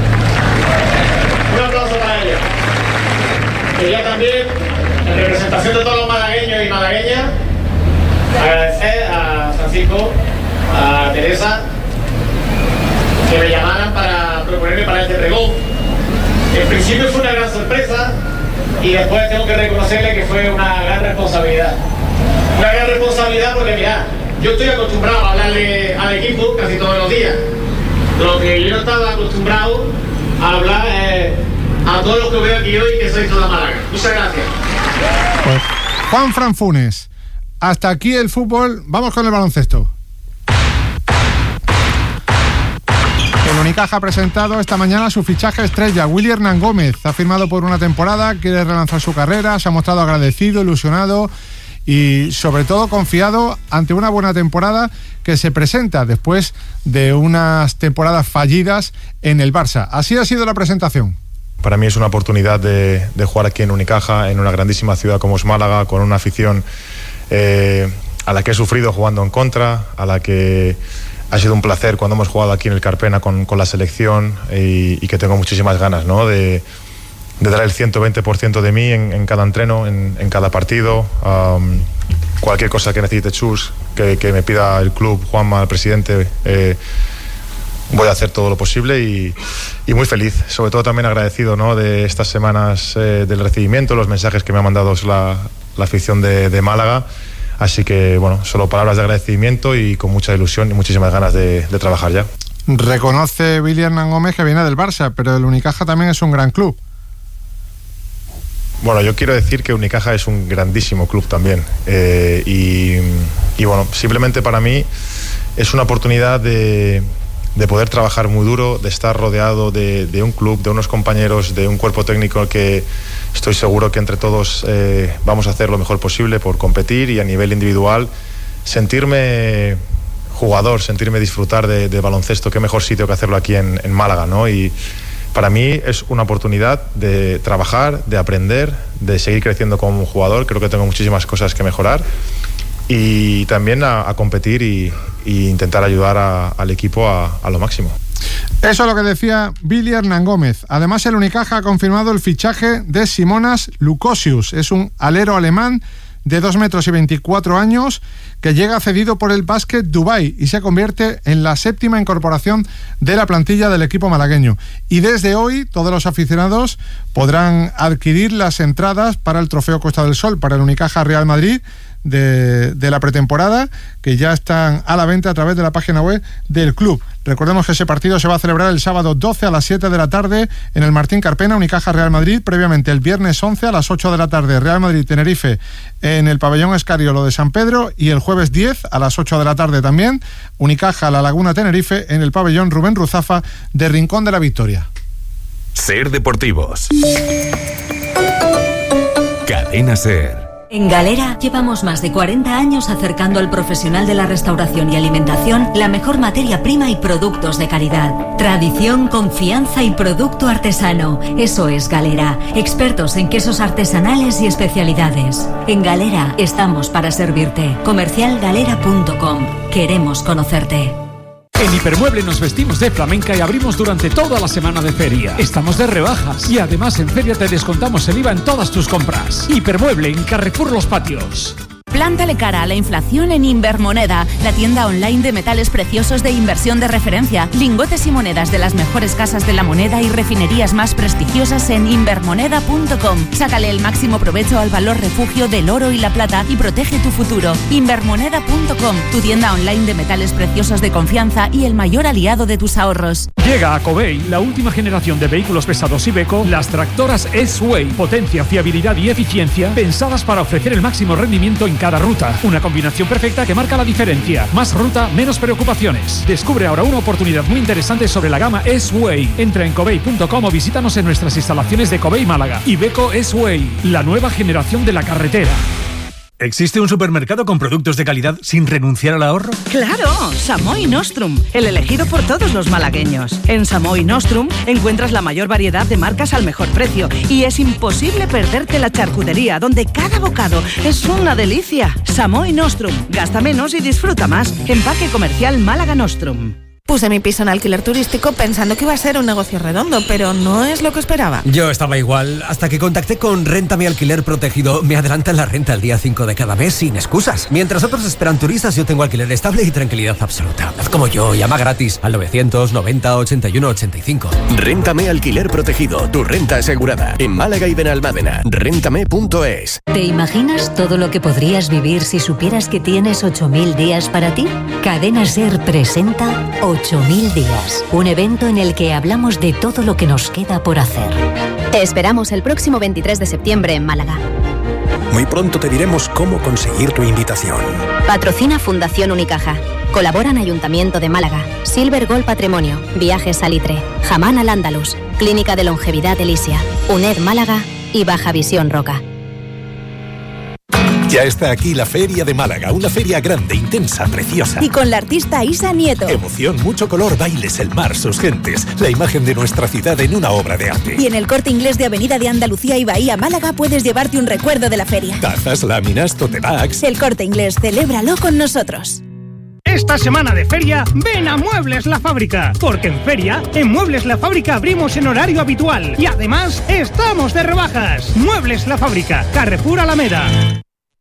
Un aplauso para ellos. Quería también, en representación de todos los malagueños y malagueñas, agradecer a Francisco, a Teresa, que me llamaran para proponerme para este pregón. En principio fue una gran sorpresa y después tengo que reconocerle que fue una gran responsabilidad. Una gran responsabilidad porque, mirad, yo estoy acostumbrado a hablarle al equipo casi todos los días. Lo que yo no estaba acostumbrado a hablar eh, a todos los que veo aquí hoy, que sois toda Málaga. Muchas gracias. Pues, Juanfran Funes, hasta aquí el fútbol. Vamos con el baloncesto. El Unicaja ha presentado esta mañana su fichaje estrella. Willy Hernán Gómez ha firmado por una temporada, quiere relanzar su carrera, se ha mostrado agradecido, ilusionado y sobre todo confiado ante una buena temporada que se presenta después de unas temporadas fallidas en el Barça. Así ha sido la presentación. Para mí es una oportunidad de, de jugar aquí en Unicaja, en una grandísima ciudad como es Málaga, con una afición eh, a la que he sufrido jugando en contra, a la que ha sido un placer cuando hemos jugado aquí en el Carpena con, con la selección y, y que tengo muchísimas ganas, ¿no?, de, de dar el ciento veinte por ciento de mí en, en cada entreno, en, en cada partido. Um, cualquier cosa que necesite Chus, que, que me pida el club, Juanma, el presidente, eh, voy a hacer todo lo posible y, y muy feliz, sobre todo también agradecido, ¿no?, de estas semanas eh, del recibimiento, los mensajes que me ha mandado la, la afición de, de Málaga. Así que, bueno, solo palabras de agradecimiento y con mucha ilusión y muchísimas ganas de, de trabajar ya. Reconoce Billy Hernán Gómez que viene del Barça, pero el Unicaja también es un gran club. Bueno, yo quiero decir que Unicaja es un grandísimo club también. Eh, y, y bueno, simplemente para mí es una oportunidad de, de poder trabajar muy duro, de estar rodeado de, de un club, de unos compañeros, de un cuerpo técnico que estoy seguro que entre todos eh, vamos a hacer lo mejor posible por competir y a nivel individual sentirme jugador, sentirme disfrutar de, de baloncesto. Qué mejor sitio que hacerlo aquí en, en Málaga, ¿no? Y para mí es una oportunidad de trabajar, de aprender, de seguir creciendo como jugador. Creo que tengo muchísimas cosas que mejorar y también a, a competir y, y intentar ayudar a, al equipo a, a lo máximo. Eso es lo que decía Billy Hernán Gómez. Además, el Unicaja ha confirmado el fichaje de Simonas Lukosius. Es un alero alemán de dos metros y veinticuatro años que llega cedido por el Basket Dubai y se convierte en la séptima incorporación de la plantilla del equipo malagueño. Y desde hoy todos los aficionados podrán adquirir las entradas para el Trofeo Costa del Sol, para el Unicaja Real Madrid de, de la pretemporada, que ya están a la venta a través de la página web del club. Recordemos que ese partido se va a celebrar el sábado doce a las siete de la tarde en el Martín Carpena, Unicaja Real Madrid. Previamente el viernes once a las ocho de la tarde Real Madrid Tenerife en el pabellón Escariolo de San Pedro, y el jueves diez a las ocho de la tarde también Unicaja La Laguna Tenerife en el pabellón Rubén Ruzafa de Rincón de la Victoria. Ser Deportivos. Cadena Ser. En Galera llevamos más de cuarenta años acercando al profesional de la restauración y alimentación la mejor materia prima y productos de calidad. Tradición, confianza y producto artesano. Eso es Galera. Expertos en quesos artesanales y especialidades. En Galera estamos para servirte. comercial galera punto com. Queremos conocerte. En Hipermueble nos vestimos de flamenca y abrimos durante toda la semana de feria. Estamos de rebajas y además en feria te descontamos el I V A en todas tus compras. Hipermueble en Carrefour Los Patios. Plántale cara a la inflación en Invermoneda, la tienda online de metales preciosos de inversión de referencia. Lingotes y monedas de las mejores casas de la moneda y refinerías más prestigiosas en invermoneda punto com. Sácale el máximo provecho al valor refugio del oro y la plata y protege tu futuro. Invermoneda punto com, tu tienda online de metales preciosos de confianza y el mayor aliado de tus ahorros. Llega a Covey la última generación de vehículos pesados Iveco, las tractoras S-Way. Potencia, fiabilidad y eficiencia pensadas para ofrecer el máximo rendimiento en cada ruta. Una combinación perfecta que marca la diferencia. Más ruta, menos preocupaciones. Descubre ahora una oportunidad muy interesante sobre la gama S-Way. Entra en covey punto com o visítanos en nuestras instalaciones de Covey Málaga. Iveco S-Way, la nueva generación de la carretera. ¿Existe un supermercado con productos de calidad sin renunciar al ahorro? ¡Claro! Samoi Nostrum, el elegido por todos los malagueños. En Samoi Nostrum encuentras la mayor variedad de marcas al mejor precio y es imposible perderte la charcutería, donde cada bocado es una delicia. Samoi Nostrum, gasta menos y disfruta más. Empaque Comercial Málaga Nostrum. Puse mi piso en alquiler turístico pensando que iba a ser un negocio redondo, pero no es lo que esperaba. Yo estaba igual, hasta que contacté con Renta Mi Alquiler Protegido. Me adelantan la renta el día cinco de cada mes sin excusas. Mientras otros esperan turistas, yo tengo alquiler estable y tranquilidad absoluta. Haz como yo, llama gratis al novecientos noventa ochenta y uno ochenta y cinco. Réntame Alquiler Protegido, tu renta asegurada. En Málaga y Benalmádena. Réntame punto es. ¿Te imaginas todo lo que podrías vivir si supieras que tienes ocho mil días para ti? Cadena Ser presenta ocho mil días, un evento en el que hablamos de todo lo que nos queda por hacer. Te esperamos el próximo veintitrés de septiembre en Málaga. Muy pronto te diremos cómo conseguir tu invitación. Patrocina Fundación Unicaja. Colaboran Ayuntamiento de Málaga, Silver Gold Patrimonio, Viajes Salitre, Jamán Al Andalus, Clínica de Longevidad Elisia, UNED Málaga y Baja Visión Roca. Ya está aquí la Feria de Málaga, una feria grande, intensa, preciosa. Y con la artista Isa Nieto. Emoción, mucho color, bailes, el mar, sus gentes, la imagen de nuestra ciudad en una obra de arte. Y en el Corte Inglés de Avenida de Andalucía y Bahía Málaga puedes llevarte un recuerdo de la feria. Tazas, láminas, tote bags. El Corte Inglés, celébralo con nosotros. Esta semana de feria, ven a Muebles La Fábrica, porque en feria, en Muebles La Fábrica abrimos en horario habitual y además estamos de rebajas. Muebles La Fábrica, Carrefour Alameda.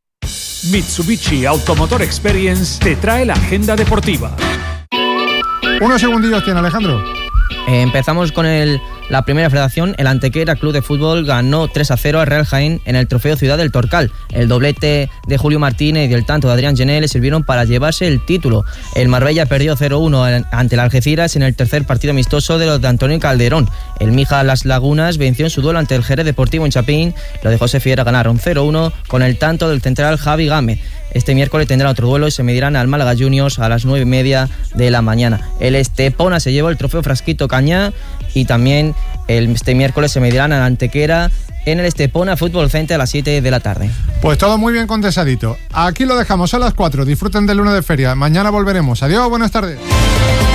Mitsubishi Automotor Experience te trae la agenda deportiva. Unos segundillos tiene, Alejandro. Eh, empezamos con el, la primera federación. El Antequera Club de Fútbol ganó tres a cero al Real Jaén en el Trofeo Ciudad del Torcal. El doblete de Julio Martínez y el tanto de Adrián Gené le sirvieron para llevarse el título. El Marbella perdió cero uno ante el Algeciras en el tercer partido amistoso de los de Antonio Calderón. El Mija Las Lagunas venció en su duelo ante el Jerez Deportivo en Chapín. Los de José Fiera ganaron cero uno con el tanto del central Javi Gámez. Este miércoles tendrán otro duelo y se medirán al Málaga Juniors a las nueve y media de la mañana. El Estepona se llevó el trofeo Frasquito Cañá y también el, este miércoles se medirán al Antequera en el Estepona Fútbol Center a las siete de la tarde. Pues todo muy bien condensadito. Aquí lo dejamos a las cuatro. Disfruten del lunes de feria. Mañana volveremos. Adiós, buenas tardes.